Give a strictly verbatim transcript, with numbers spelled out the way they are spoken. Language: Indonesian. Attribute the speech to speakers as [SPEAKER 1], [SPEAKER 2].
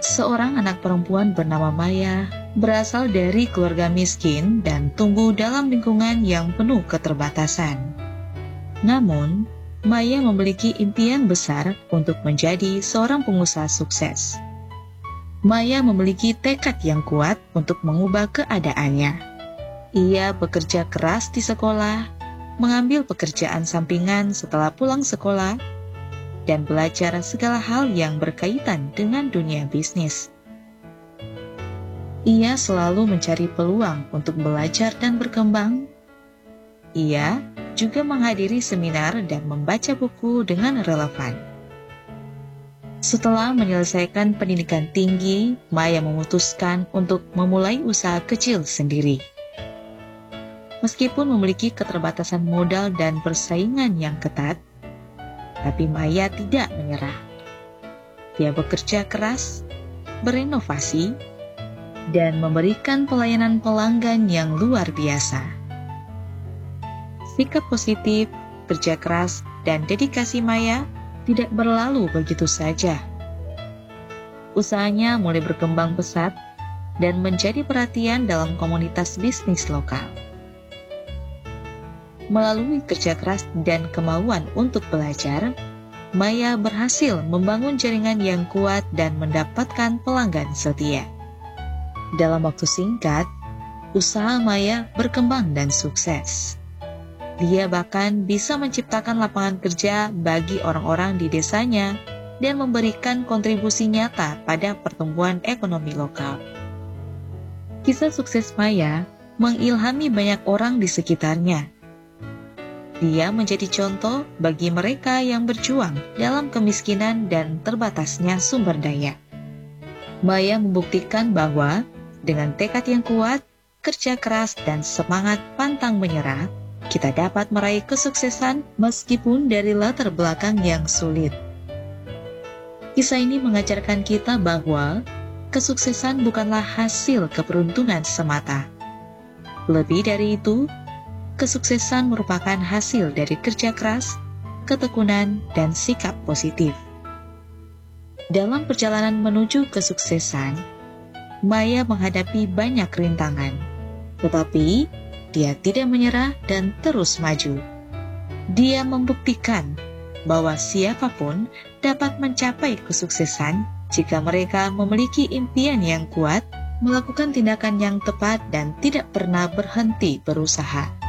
[SPEAKER 1] Seorang anak perempuan bernama Maya berasal dari keluarga miskin dan tumbuh dalam lingkungan yang penuh keterbatasan. Namun, Maya memiliki impian besar untuk menjadi seorang pengusaha sukses. Maya memiliki tekad yang kuat untuk mengubah keadaannya. Ia bekerja keras di sekolah, mengambil pekerjaan sampingan setelah pulang sekolah, dan belajar segala hal yang berkaitan dengan dunia bisnis. Ia selalu mencari peluang untuk belajar dan berkembang. Ia juga menghadiri seminar dan membaca buku dengan relevan. Setelah menyelesaikan pendidikan tinggi, Maya memutuskan untuk memulai usaha kecil sendiri. Meskipun memiliki keterbatasan modal dan persaingan yang ketat, tapi Maya tidak menyerah. Dia bekerja keras, berinovasi, dan memberikan pelayanan pelanggan yang luar biasa. Sikap positif, kerja keras, dan dedikasi Maya tidak berlalu begitu saja. Usahanya mulai berkembang pesat dan menjadi perhatian dalam komunitas bisnis lokal. Melalui kerja keras dan kemauan untuk belajar, Maya berhasil membangun jaringan yang kuat dan mendapatkan pelanggan setia. Dalam waktu singkat, usaha Maya berkembang dan sukses. Dia bahkan bisa menciptakan lapangan kerja bagi orang-orang di desanya dan memberikan kontribusi nyata pada pertumbuhan ekonomi lokal. Kisah sukses Maya mengilhami banyak orang di sekitarnya. Dia menjadi contoh bagi mereka yang berjuang dalam kemiskinan dan terbatasnya sumber daya. Maya membuktikan bahwa dengan tekad yang kuat, kerja keras, dan semangat pantang menyerah, kita dapat meraih kesuksesan meskipun dari latar belakang yang sulit. Kisah ini mengajarkan kita bahwa kesuksesan bukanlah hasil keberuntungan semata. Lebih dari itu, kesuksesan merupakan hasil dari kerja keras, ketekunan, dan sikap positif. Dalam perjalanan menuju kesuksesan, Maya menghadapi banyak rintangan, tetapi dia tidak menyerah dan terus maju. Dia membuktikan bahwa siapapun dapat mencapai kesuksesan jika mereka memiliki impian yang kuat, melakukan tindakan yang tepat, dan tidak pernah berhenti berusaha.